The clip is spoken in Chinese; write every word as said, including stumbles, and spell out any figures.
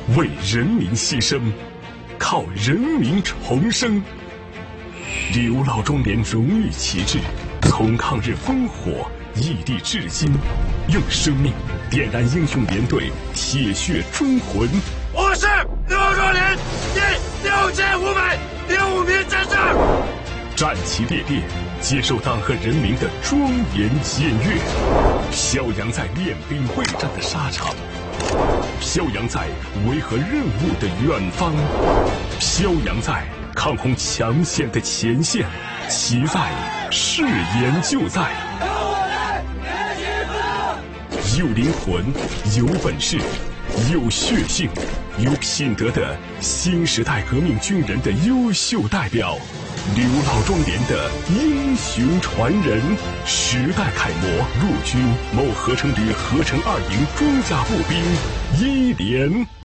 为人民牺牲，靠人民重生。刘老中联荣誉旗帜，从抗日烽火异地至今，用生命点燃英雄连队铁血忠魂。 我是刘老中联第六千五百零五名战士， 战旗猎猎，接受党和人民的庄严检阅，飘扬在练兵备战的沙场，飘扬在维和任务的远方，飘扬在抗洪抢险的前线，其在誓言就在。有灵魂，有本事，有血性，有品德的新时代革命军人的优秀代表，刘老中联的英雄传人，时代楷模，陆军某合成旅合成二营装甲步兵一连。